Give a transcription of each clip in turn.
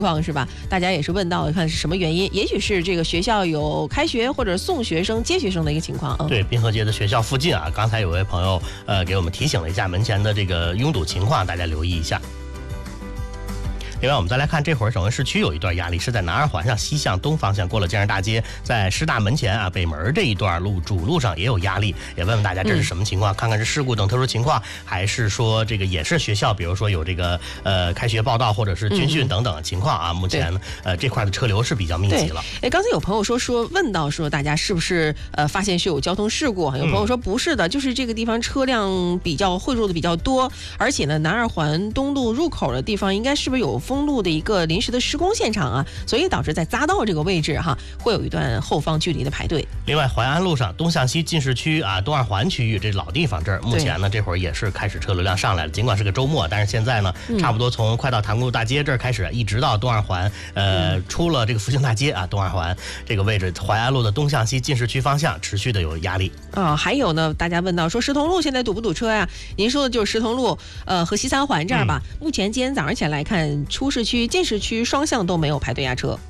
况是吧？大家也是问到看是什么原因，也许是这个学校有开学或者送学生接学生的一个情况。 对，滨河街的学校附近啊，刚才有位朋友给我们提醒了一下门前的这个拥堵情况，大家留意一下。另外我们再来看，这会儿首恩市区有一段压力，是在南二环上西向东方向过了建设大街，在师大门前啊北门这一段主路上也有压力，也问问大家这是什么情况，看看是事故等特殊情况，还是说这个也是学校，比如说有这个开学报到或者是军训等等的情况啊。目前这块的车流是比较密集了。 刚才有朋友问到说大家是不是发现是有交通事故，有朋友说不是的，就是这个地方车辆比较汇入的比较多，而且呢南二环东路入口的地方应该是不是有封路的一个临时的施工现场啊，所以导致在匝道这个位置会有一段后方距离的排队。 另外淮安路上东向西进市区啊东二环区域这老地方这儿，目前呢这会儿也是开始车流量上来了，尽管是个周末，但是现在呢差不多从快到塘沽大街这儿开始，一直到东二环出了这个复兴大街啊东二环这个位置，淮安路的东向西进市区方向持续的有压力还有呢大家问到说石桐路现在堵不堵车呀？您说的就是石桐路和西三环这儿吧。目前今天早上起来来看，出市区进市区双向都没有排队压车。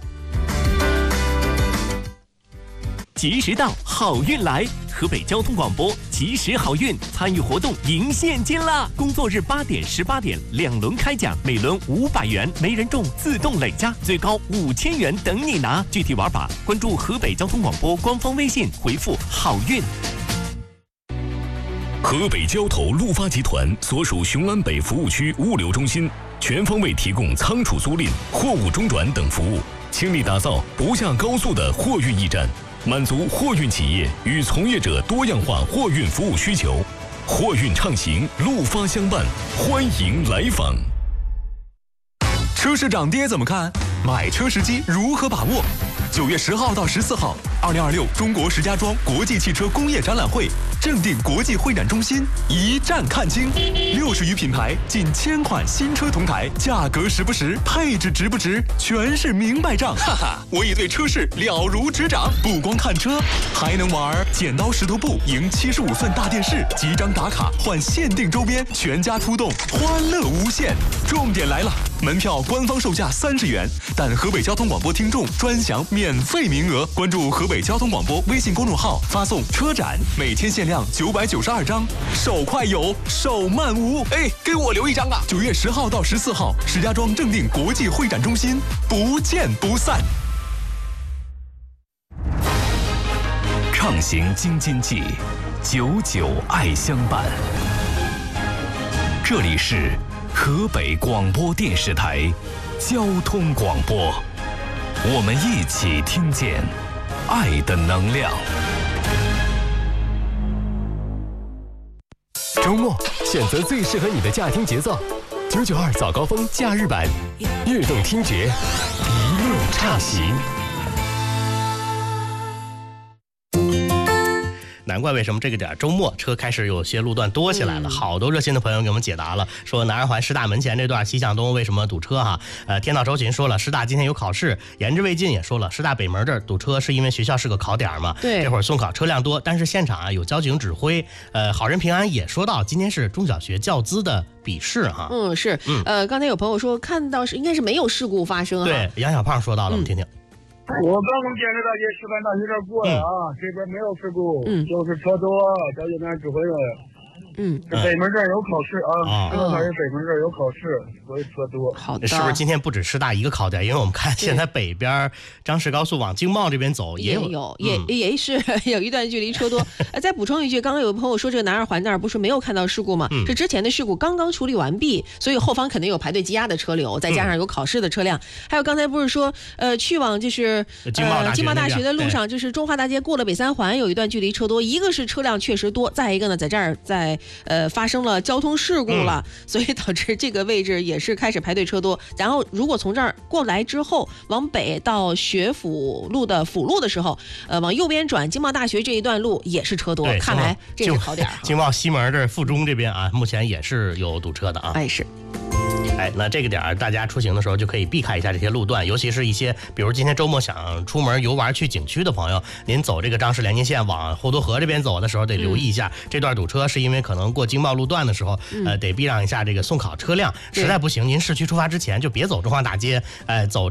及时到，好运来！河北交通广播及时好运参与活动赢现金啦！工作日8点、18点2轮开奖，每轮500元，没人中自动累加，最高5000元等你拿。具体玩法关注河北交通广播官方微信，回复好运。 河北交投陆发集团所属雄安北服务区物流中心，全方位提供仓储租赁、货物中转等服务，倾力打造不下高速的货运驿站，满足货运企业与从业者多样化货运服务需求。货运畅行，陆发相伴，欢迎来访。 车市涨跌怎么看？买车时机如何把握？9月10号到14号，2026中国石家庄国际汽车工业展览会正定国际会展中心一站看清，60余品牌，近1000款新车同台，价格实不实，配置值不值，全是明白账。哈哈，我已对车市了如指掌，不光看车，还能玩剪刀石头布，赢75寸大电视，几张打卡换限定周边，全家出动，欢乐无限。重点来了，门票官方售价30元，但河北交通广播听众专享免费名额。关注河北交通广播微信公众号，发送车展，每天限量992张，手快有，手慢无。给我留一张啊！9月10号到14号，石家庄正定国际会展中心，不见不散。 畅行京津冀，久久爱相伴。这里是河北广播电视台交通广播，我们一起听见爱的能量。 周末选择最适合你的驾听节奏，992早高峰假日版，悦动听觉，一路畅行。 难怪为什么这个点周末车开始有些路段多起来了，好多热心的朋友给我们解答了，说南二环师大门前这段西向东为什么堵车哈？天道周琴说了，师大今天有考试，言之未尽也说了，师大北门这儿堵车是因为学校是个考点嘛， 对， 这会儿送考车辆多，但是现场有交警指挥。好人平安也说到，今天是中小学教资的笔试哈。 是，刚才有朋友说看到是应该是没有事故发生对，杨小胖说到了，我们听听。 我刚从建设大街师范大学这儿过来这边没有事故，就是车多，交警员指挥了。这北门这儿有考试师范大学北门这儿有考试，所以车多。 好的， 是不是今天不止师大一个考点？因为我们看现在北边张市高速往经贸这边走也是有一段距离车多。再补充一句，刚刚有朋友说这个南二环那儿不是没有看到事故吗？是之前的事故刚刚处理完毕，所以后方肯定有排队积压的车流，再加上有考试的车辆，还有刚才不是说去往就是经贸大学的路上，就是中华大街过了北三环有一段距离车多，一个是车辆确实多，再一个呢在这儿发生了交通事故了，所以导致这个位置也是开始排队车多。然后如果从这儿过来之后往北到学府路的辅路的时候，往右边转经贸大学这一段路也是车多，看来这是考点。经贸西门这附中这边目前也是有堵车的是。 那这个点大家出行的时候就可以避开一下这些路段，尤其是一些比如今天周末想出门游玩去景区的朋友，您走这个张氏连接线往滹沱河这边走的时候得留意一下，这段堵车是因为可能过经贸路段的时候，得避让一下这个送考车辆，实在不行您市区出发之前就别走中华大街，走